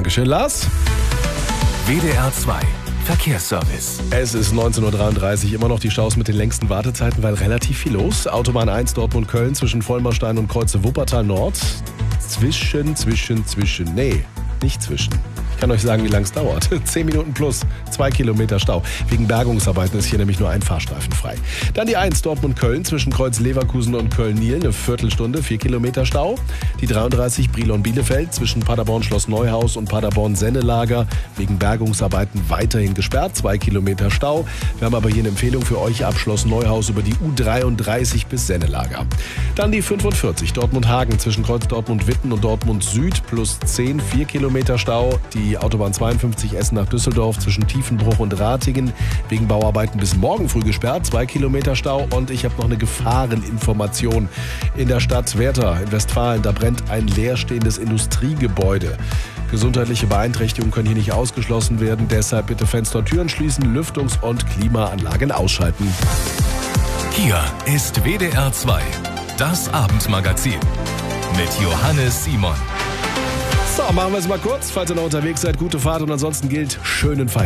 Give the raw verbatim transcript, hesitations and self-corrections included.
Dankeschön, Lars. W D R zwei Verkehrsservice. Es ist neunzehn Uhr dreiunddreißig, immer noch die Staus mit den längsten Wartezeiten, weil relativ viel los. Autobahn eins Dortmund-Köln zwischen Vollmerstein und Kreuze Wuppertal Nord. Zwischen, zwischen, zwischen, nee, nicht zwischen. Ich kann euch sagen, wie lange es dauert. Zehn Minuten plus, zwei Kilometer Stau. Wegen Bergungsarbeiten ist hier nämlich nur ein Fahrstreifen frei. Dann die eins Dortmund-Köln zwischen Kreuz Leverkusen und Köln-Niel, eine Viertelstunde, vier Kilometer Stau. Die dreiunddreißig Brilon-Bielefeld zwischen Paderborn-Schloss Neuhaus und Paderborn-Sennelager, wegen Bergungsarbeiten weiterhin gesperrt, zwei Kilometer Stau. Wir haben aber hier eine Empfehlung für euch ab Schloss Neuhaus über die U dreiunddreißig bis Sennelager. Dann die fünfundvierzig Dortmund-Hagen zwischen Kreuz Dortmund-Witten und Dortmund-Süd plus zehn, vier Kilometer Stau. Die Autobahn zweiundfünfzig Essen nach Düsseldorf zwischen Tiefenbruch und Ratingen wegen Bauarbeiten bis morgen früh gesperrt, zwei Kilometer Stau. Und ich habe noch eine Gefahreninformation in der Stadt Werther in Westfalen. Da brennt ein leerstehendes Industriegebäude. Gesundheitliche Beeinträchtigungen können hier nicht ausgeschlossen werden. Deshalb bitte Fenster und Türen schließen, Lüftungs- und Klimaanlagen ausschalten. Hier ist W D R zwei, das Abendmagazin mit Johannes Simon. So, machen wir es mal kurz. Falls ihr noch unterwegs seid, gute Fahrt und ansonsten gilt, schönen Feierabend.